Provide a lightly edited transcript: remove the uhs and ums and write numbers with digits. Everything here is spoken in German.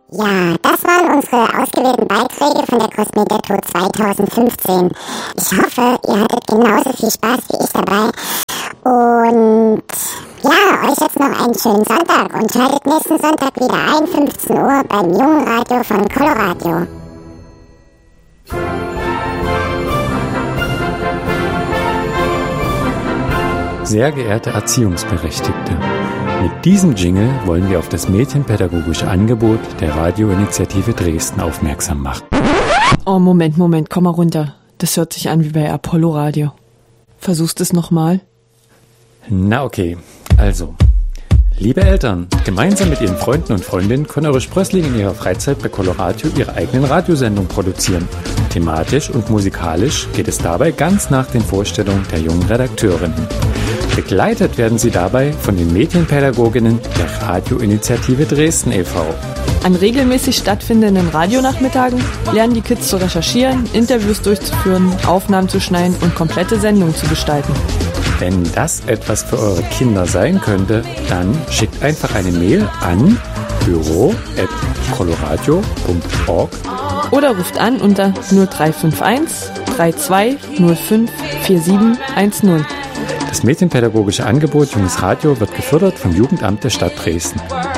Ja, das waren unsere ausgewählten Beiträge von der Cosmeghetto 2015. Ich hoffe, ihr hattet genauso viel Spaß wie ich dabei. Und ja, euch jetzt noch einen schönen Sonntag und schaltet nächsten Sonntag wieder ein, 15 Uhr beim Jungen Radio von Coloradio. Sehr geehrte Erziehungsberechtigte, mit diesem Jingle wollen wir auf das medienpädagogische Angebot der Radioinitiative Dresden aufmerksam machen. Oh, Moment, komm mal runter. Das hört sich an wie bei Apollo Radio. Versuchst es nochmal? Na okay, also, liebe Eltern, gemeinsam mit Ihren Freunden und Freundinnen können eure Sprösslinge in ihrer Freizeit bei Coloradio ihre eigenen Radiosendungen produzieren. Thematisch und musikalisch geht es dabei ganz nach den Vorstellungen der jungen Redakteurinnen. Begleitet werden sie dabei von den Medienpädagoginnen der Radioinitiative Dresden e.V. An regelmäßig stattfindenden Radionachmittagen lernen die Kids zu recherchieren, Interviews durchzuführen, Aufnahmen zu schneiden und komplette Sendungen zu gestalten. Wenn das etwas für eure Kinder sein könnte, dann schickt einfach eine Mail an büro@coloradio.org oder ruft an unter 0351 32 05 4710. Das medienpädagogische Angebot Junges Radio wird gefördert vom Jugendamt der Stadt Dresden.